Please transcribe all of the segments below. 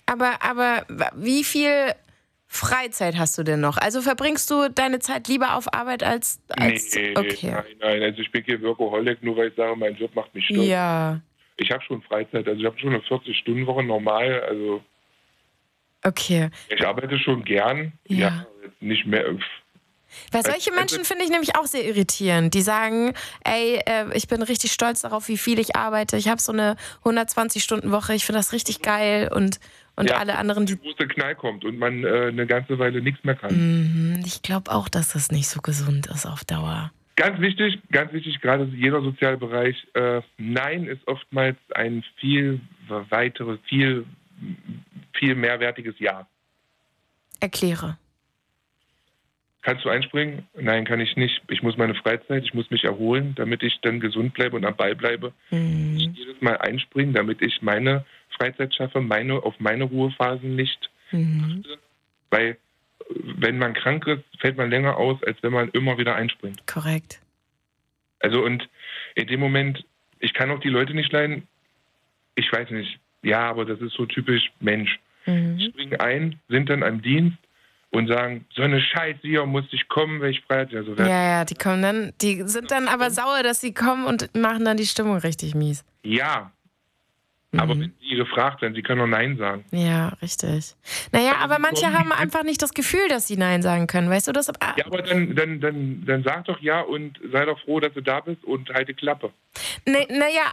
Aber wie viel Freizeit hast du denn noch? Also verbringst du deine Zeit lieber auf Arbeit als Nee, okay. nein. Also ich bin kein Workaholic, nur weil ich sage, mein Job macht mich stolz. Ja. Ich habe schon Freizeit, also ich habe schon eine 40-Stunden-Woche normal, also Okay. ich arbeite schon gern, Ja. nicht mehr. Weil solche Menschen finde ich nämlich auch sehr irritierend. Die sagen, ey, ich bin richtig stolz darauf, wie viel ich arbeite. Ich habe so eine 120-Stunden-Woche, ich finde das richtig geil und alle anderen, die... Wo der Knall kommt und man eine ganze Weile nichts mehr kann. Ich glaube auch, dass das nicht so gesund ist auf Dauer. Ganz wichtig, gerade jeder soziale Bereich, Nein ist oftmals ein viel weiteres, viel mehrwertiges Ja. Erkläre. Kannst du einspringen? Nein, kann ich nicht. Ich muss meine Freizeit, ich muss mich erholen, damit ich dann gesund bleibe und am Ball bleibe. Ich jedes Mal einspringen, damit ich meine Freizeit schaffe, auf meine Ruhephasen nicht achte. Weil wenn man krank ist, fällt man länger aus, als wenn man immer wieder einspringt. Korrekt. Also und in dem Moment, ich kann auch die Leute nicht leiden. Ich weiß nicht. Ja, aber das ist so typisch Mensch. Springen ein, sind dann am Dienst und sagen, so eine Scheiße hier, muss ich kommen, wenn ich frei hatte. Also, Ja, die sind dann aber sauer, dass sie kommen und machen dann die Stimmung richtig mies. Ja, aber wenn sie gefragt werden, sie können doch Nein sagen. Ja, richtig. Naja, aber manche haben einfach nicht das Gefühl, dass sie Nein sagen können, weißt du das? Ja, aber dann sag doch ja und sei doch froh, dass du da bist und halt die Klappe. Nee.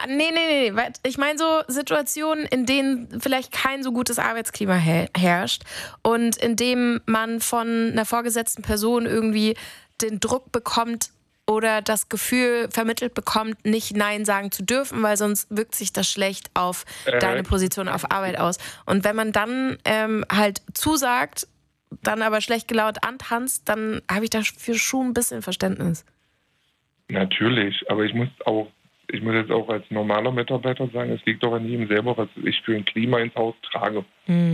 Ich meine so Situationen, in denen vielleicht kein so gutes Arbeitsklima herrscht und in dem man von einer vorgesetzten Person irgendwie den Druck bekommt oder das Gefühl vermittelt bekommt, nicht Nein sagen zu dürfen, weil sonst wirkt sich das schlecht auf deine Position auf Arbeit aus. Und wenn man dann halt zusagt, dann aber schlecht gelaunt antanzt, dann habe ich dafür schon ein bisschen Verständnis. Natürlich, aber ich muss jetzt auch als normaler Mitarbeiter sagen, es liegt doch an jedem selber, was ich für ein Klima ins Haus trage.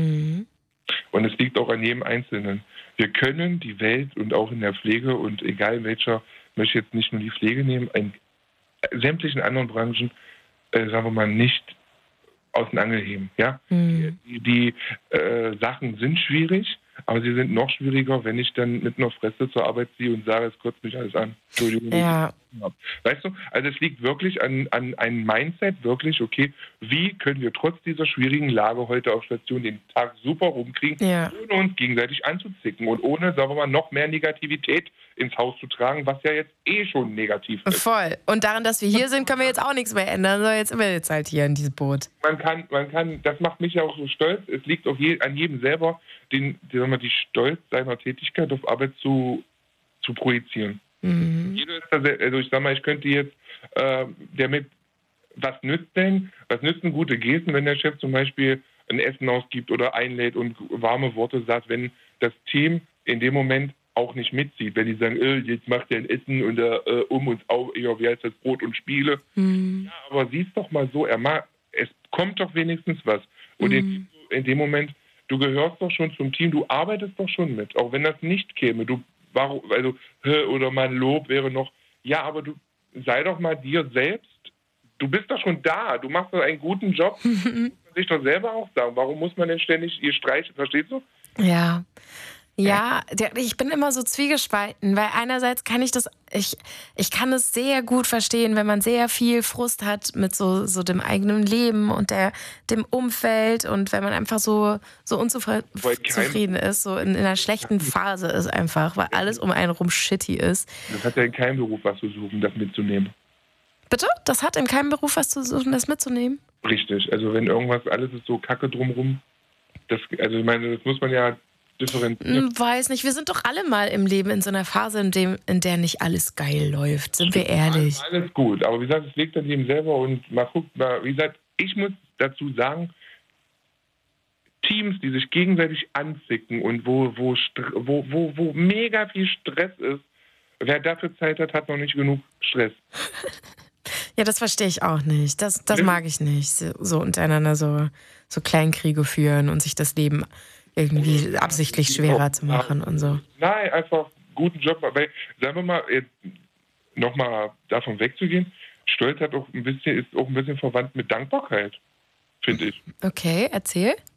Und es liegt auch an jedem Einzelnen. Wir können die Welt und auch in der Pflege und egal in welcher, ich möchte jetzt nicht nur die Pflege nehmen, in sämtlichen anderen Branchen, sagen wir mal, nicht aus den Angeln heben. Ja? Die Sachen sind schwierig, aber sie sind noch schwieriger, wenn ich dann mit einer Fresse zur Arbeit ziehe und sage, es kotzt mich alles an. Entschuldigung. Ja. Weißt du, also es liegt wirklich an einem Mindset, wirklich, okay, wie können wir trotz dieser schwierigen Lage heute auf Station den Tag super rumkriegen, ohne uns gegenseitig anzuzicken und ohne, sagen wir mal, noch mehr Negativität ins Haus zu tragen, was ja jetzt schon negativ ist. Voll. Und daran, dass wir hier sind, können wir jetzt auch nichts mehr ändern. So, jetzt sind wir jetzt halt hier in diesem Boot. Man kann, das macht mich ja auch so stolz, es liegt an jedem selber, die Stolz seiner Tätigkeit auf Arbeit zu projizieren. Jeder ist da also ich sag mal, ich könnte jetzt was nützt ein gute Gesten, wenn der Chef zum Beispiel ein Essen ausgibt oder einlädt und warme Worte sagt, wenn das Team in dem Moment auch nicht mitzieht, wenn die sagen, jetzt macht er ein Essen und um uns auch, wie heißt das, Brot und Spiele. Ja, aber sieh's doch mal so, es kommt doch wenigstens was. Und in dem Moment, du gehörst doch schon zum Team, du arbeitest doch schon mit, auch wenn das nicht käme. Oder mein Lob wäre noch, ja, aber du sei doch mal dir selbst, du bist doch schon da, du machst doch einen guten Job, muss man sich doch selber auch sagen. Warum muss man denn ständig ihr streichen, verstehst du? Ja. Ja, ich bin immer so zwiegespalten, weil einerseits kann ich kann es sehr gut verstehen, wenn man sehr viel Frust hat mit so dem eigenen Leben und dem Umfeld und wenn man einfach so unzufrieden ist, so in einer schlechten Phase ist einfach, weil alles um einen rum shitty ist. Das hat ja in keinem Beruf was zu suchen, das mitzunehmen. Bitte? Das hat in keinem Beruf was zu suchen, das mitzunehmen? Richtig, also wenn alles ist so kacke drumrum, ich meine, das muss man ja differenzieren. Weiß nicht, wir sind doch alle mal im Leben in so einer Phase, in der nicht alles geil läuft, sind wir ehrlich. Alles gut, aber wie gesagt, es liegt an jedem selber und man guckt mal, wie gesagt, ich muss dazu sagen, Teams, die sich gegenseitig anzicken und wo mega viel Stress ist, wer dafür Zeit hat, hat noch nicht genug Stress. Ja, das verstehe ich auch nicht. Das mag ich nicht. So untereinander so Kleinkriege führen und sich das Leben irgendwie absichtlich schwerer zu machen und so. Nein, einfach guten Job. Weil, sagen wir mal, nochmal davon wegzugehen, Stolz ist auch ein bisschen verwandt mit Dankbarkeit, finde ich. Okay, erzähl.